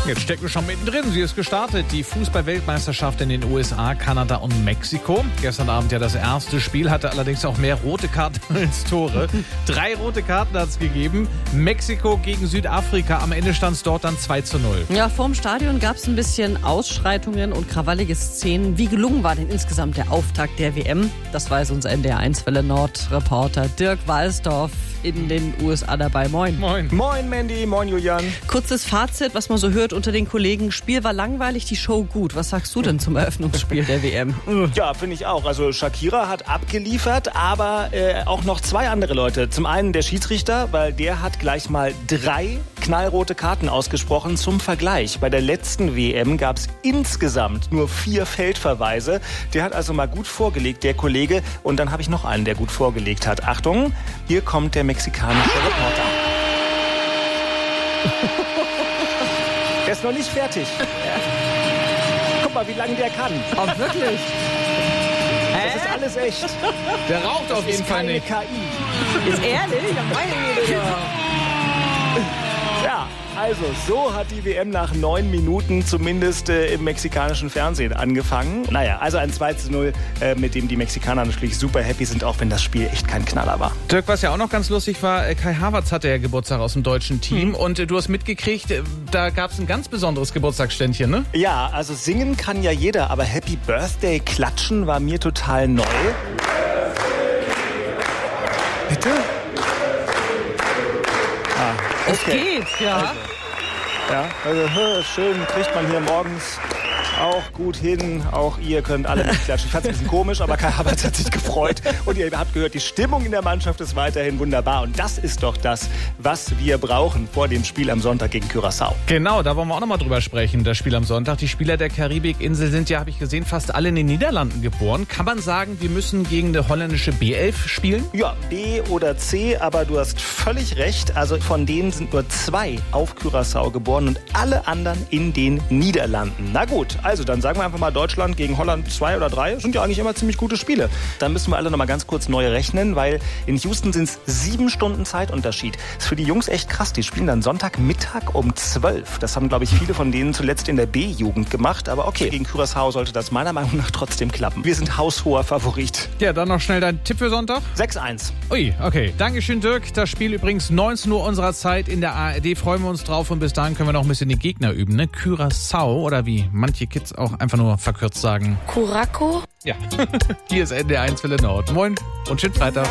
Jetzt stecken wir schon mittendrin. Sie ist gestartet. Die Fußball-Weltmeisterschaft in den USA, Kanada und Mexiko. Gestern Abend ja das erste Spiel, hatte allerdings auch mehr rote Karten als Tore. 3 rote Karten hat es gegeben. Mexiko gegen Südafrika. Am Ende stand es dort dann 2:0. Ja, vorm Stadion gab es ein bisschen Ausschreitungen und krawallige Szenen. Wie gelungen war denn insgesamt der Auftakt der WM? Das weiß unser NDR1 Nord-Reporter Dirk Walsdorf in den USA dabei. Moin. Moin. Moin Mandy, moin Julian. Kurzes Fazit, was man so hört unter den Kollegen. Spiel war langweilig, die Show gut. Was sagst du denn zum Eröffnungsspiel der WM? Ja, finde ich auch. Also Shakira hat abgeliefert, aber auch noch 2 andere Leute. Zum einen der Schiedsrichter, weil der hat gleich mal 3 knallrote Karten ausgesprochen. Zum Vergleich, bei der letzten WM gab es insgesamt nur 4 Feldverweise. Der hat also mal gut vorgelegt, der Kollege. Und dann habe ich noch einen, der gut vorgelegt hat. Achtung, hier kommt der mexikanische Reporter. Der ist noch nicht fertig. Guck mal, wie lange der kann. Oh, wirklich? Das ist alles echt. Der raucht auf jeden Fall nicht. KI. Ist ehrlich? Meine Güte. Ja, also so hat die WM nach 9 Minuten zumindest im mexikanischen Fernsehen angefangen. Naja, also ein 2:0, mit dem die Mexikaner natürlich super happy sind, auch wenn das Spiel echt kein Knaller war. Dirk, was ja auch noch ganz lustig war, Kai Havertz hatte ja Geburtstag aus dem deutschen Team und du hast mitgekriegt, da gab es ein ganz besonderes Geburtstagsständchen, ne? Ja, also singen kann ja jeder, aber Happy Birthday klatschen war mir total neu. Bitte? Es geht, ja. Also schön kriegt man hier morgens auch gut hin. Auch ihr könnt alle mitklatschen. Ich fand es ein bisschen komisch, aber Kai Havertz hat sich gefreut. Und ihr habt gehört, die Stimmung in der Mannschaft ist weiterhin wunderbar. Und das ist doch das, was wir brauchen vor dem Spiel am Sonntag gegen Curaçao. Genau, da wollen wir auch nochmal drüber sprechen, das Spiel am Sonntag. Die Spieler der Karibikinsel sind ja, habe ich gesehen, fast alle in den Niederlanden geboren. Kann man sagen, wir müssen gegen eine holländische B11 spielen? Ja, B oder C, aber du hast völlig recht. Also von denen sind nur 2 auf Curaçao geboren und alle anderen in den Niederlanden. Na gut, also dann sagen wir einfach mal Deutschland gegen Holland 2 oder 3. Sind ja eigentlich immer ziemlich gute Spiele. Dann müssen wir alle noch mal ganz kurz neu rechnen, weil in Houston sind es 7 Stunden Zeitunterschied. Das ist für die Jungs echt krass. Die spielen dann Sonntagmittag um 12. Das haben, glaube ich, viele von denen zuletzt in der B-Jugend gemacht. Aber okay, gegen Curaçao sollte das meiner Meinung nach trotzdem klappen. Wir sind haushoher Favorit. Ja, dann noch schnell dein Tipp für Sonntag. 6:1. Ui, okay. Dankeschön, Dirk. Das Spiel übrigens 19 Uhr unserer Zeit in der ARD. Freuen wir uns drauf und bis dahin können wir noch ein bisschen die Gegner üben. Ne? Curaçao oder wie manche Kids auch einfach nur verkürzt sagen. Curaçao? Ja, hier ist NDR1 Welle Nord. Moin und schönen Freitag.